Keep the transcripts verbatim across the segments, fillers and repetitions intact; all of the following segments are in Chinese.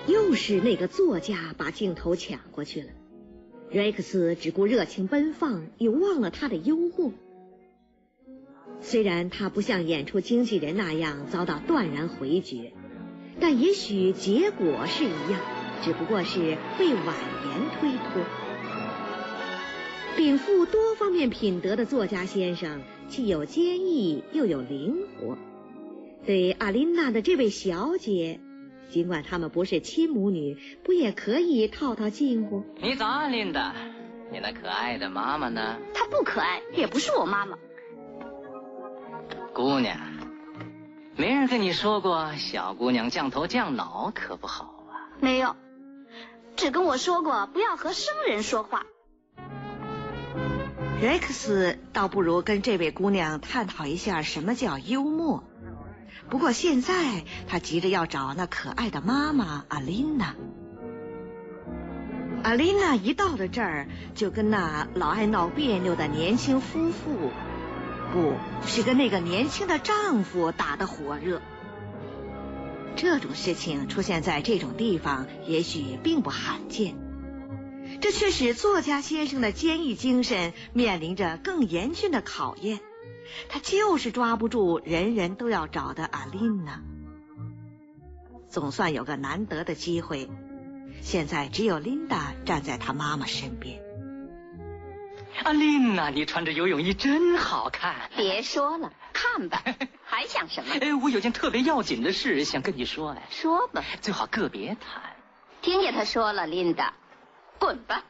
又是那个作家把镜头抢过去了。瑞克斯只顾热情奔放，又忘了他的幽默。虽然他不像演出经纪人那样遭到断然回绝，但也许结果是一样，只不过是被婉言推脱。禀赋多方面品德的作家先生，既有坚毅又有灵活。对阿琳娜的这位小姐，尽管她们不是亲母女，不也可以套套近乎？ 你早啊，琳达，你那可爱的妈妈呢？ 她不可爱，也不是我妈妈。 姑娘，没人跟你说过小姑娘降头降脑可不好啊？ 没有，只跟我说过不要和生人说话。 瑞克斯倒不如跟这位姑娘探讨一下什么叫幽默。不过现在他急着要找那可爱的妈妈阿琳娜。阿琳娜一到了这儿，就跟那老爱闹别扭的年轻夫妇，不是跟那个年轻的丈夫打得火热。这种事情出现在这种地方也许并不罕见，这却使作家先生的坚毅精神面临着更严峻的考验。他就是抓不住人人都要找的阿琳娜。总算有个难得的机会，现在只有琳达站在他妈妈身边。 阿琳娜，你穿着游泳衣真好看。 别说了，看吧。还想什么？ 哎，我有件特别要紧的事想跟你说。哎， 说吧。 最好个别谈。 听见他说了，琳达，滚吧。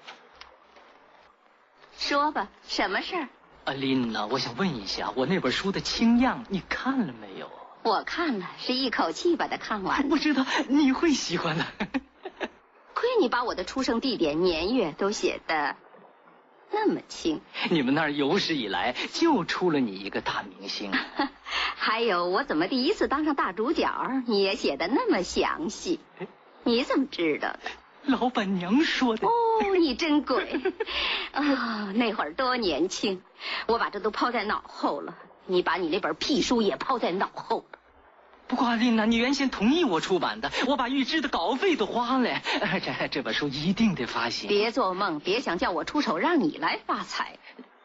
说吧，什么事儿？ 阿琳娜，我想问一下，我那本书的清样你看了没有？ 我看了，是一口气把它看完。 我知道你会喜欢的。 亏你把我的出生地点、年月都写得那么清。 你们那儿有史以来就出了你一个大明星。 还有我怎么第一次当上大主角，你也写得那么详细。你怎么知道的？ 老板娘说的。 哦，你真鬼。啊、哦，那会儿多年轻，我把这都抛在脑后了。你把你那本屁书也抛在脑后了。 不过阿琳娜，你原先同意我出版的，我把预支的稿费都花了。这这本书一定得发行。 别做梦，别想叫我出手让你来发财。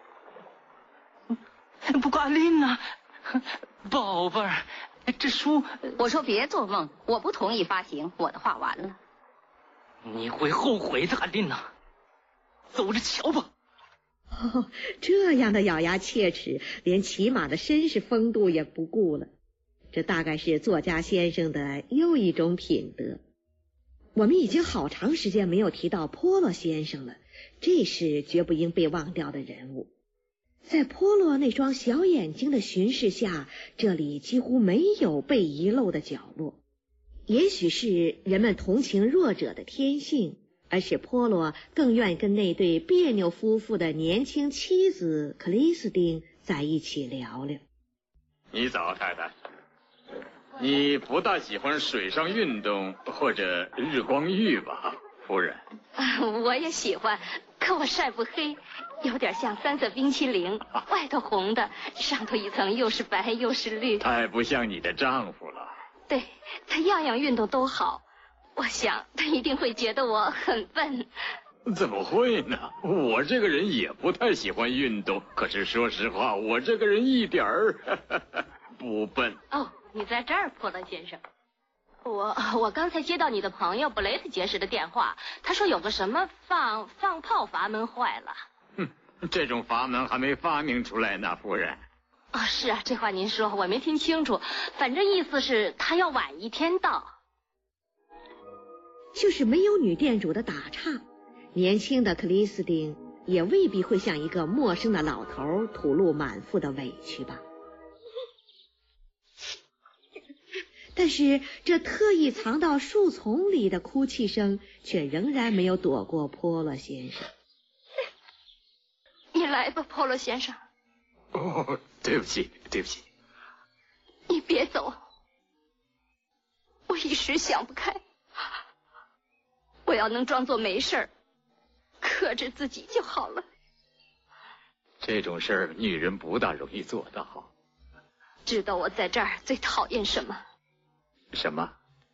不过阿琳娜，宝贝儿，这书…… 我说别做梦，我不同意发行，我的话完了。 你会后悔的，阿琳娜。走着瞧吧。 哦，这样的咬牙切齿，连起码的绅士风度也不顾了。这大概是作家先生的又一种品德。我们已经好长时间没有提到波洛先生了，这是绝不应被忘掉的人物。在波洛那双小眼睛的巡视下，这里几乎没有被遗漏的角落。也许是人们同情弱者的天性，而使波洛更愿意跟那对别扭夫妇的年轻妻子克里斯汀在一起聊聊。 你早，太太。你不大喜欢水上运动或者日光浴吧，夫人？ 啊，我也喜欢，可我晒不黑，有点像三色冰淇淋，外头红的，上头一层又是白又是绿。 太不像你的丈夫了。 对，他样样运动都好，我想他一定会觉得我很笨。 怎么会呢？我这个人也不太喜欢运动，可是说实话，我这个人一点儿不笨。 哦，你在这儿，波洛先生。我我刚才接到你的朋友布雷特爵士的电话，他说有个什么放放炮阀门坏了。 哼，这种阀门还没发明出来呢，夫人。 哦，是啊，这话您说我没听清楚，反正意思是他要晚一天到。 就是没有女店主的打岔，年轻的克里斯汀也未必会向一个陌生的老头吐露满腹的委屈吧。但是这特意藏到树丛里的哭泣声却仍然没有躲过波洛先生。 你来吧，波洛先生。 哦，对不起，对不起。 你别走，我一时想不开，我要能装作没事儿，克制自己就好了。 这种事儿女人不大容易做到。 知道我在这儿最讨厌什么？ 什么？